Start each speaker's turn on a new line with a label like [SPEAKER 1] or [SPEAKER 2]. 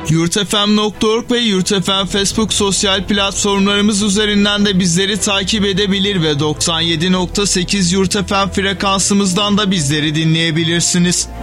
[SPEAKER 1] yurtfm.org ve yurtfm Facebook sosyal platformlarımız üzerinden de bizleri takip edebilir ve 97.8 yurtfm frekansımızdan da bizleri dinleyebilirsiniz.